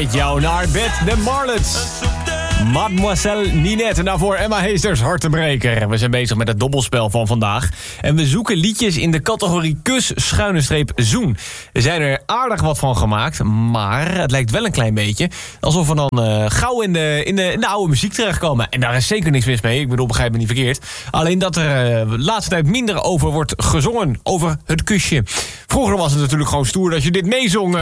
Met jou naar bed, de Marlets. Mademoiselle Ninette en daarvoor Emma Heesters, Hartebreker. We zijn bezig met het dobbelspel van vandaag. En we zoeken liedjes in de categorie kus-zoen. Er zijn er aardig wat van gemaakt, maar het lijkt wel een klein beetje alsof we dan gauw in de oude muziek terechtkomen. En daar is zeker niks mis mee, ik bedoel, begrijp me niet verkeerd. Alleen dat er de laatste tijd minder over wordt gezongen, over het kusje. Vroeger was het natuurlijk gewoon stoer dat je dit meezong.